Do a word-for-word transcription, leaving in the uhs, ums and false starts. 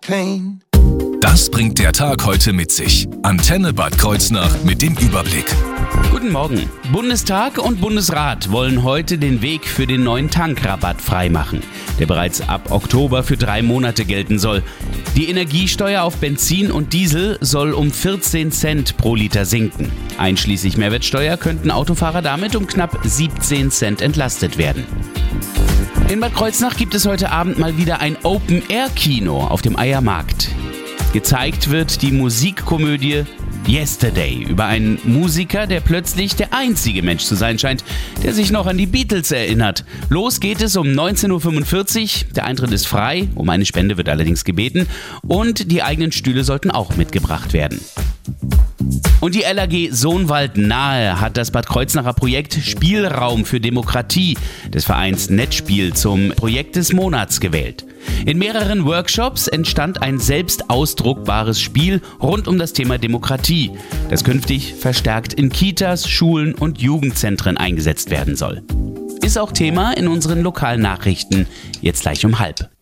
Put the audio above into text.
clean. Das bringt der Tag heute mit sich. Antenne Bad Kreuznach mit dem Überblick. Guten Morgen. Bundestag und Bundesrat wollen heute den Weg für den neuen Tankrabatt freimachen, der bereits ab Oktober für drei Monate gelten soll. Die Energiesteuer auf Benzin und Diesel soll um vierzehn Cent pro Liter sinken. Einschließlich Mehrwertsteuer könnten Autofahrer damit um knapp siebzehn Cent entlastet werden. In Bad Kreuznach gibt es heute Abend mal wieder ein Open-Air-Kino auf dem Eiermarkt. Gezeigt wird die Musikkomödie Yesterday über einen Musiker, der plötzlich der einzige Mensch zu sein scheint, der sich noch an die Beatles erinnert. Los geht es um neunzehn Uhr fünfundvierzig, der Eintritt ist frei, um eine Spende wird allerdings gebeten und die eigenen Stühle sollten auch mitgebracht werden. Und die L A G Sohnwald Nahe hat das Bad Kreuznacher Projekt Spielraum für Demokratie des Vereins Netzspiel zum Projekt des Monats gewählt. In mehreren Workshops entstand ein selbst ausdruckbares Spiel rund um das Thema Demokratie, das künftig verstärkt in Kitas, Schulen und Jugendzentren eingesetzt werden soll. Ist auch Thema in unseren lokalen Nachrichten, jetzt gleich um halb.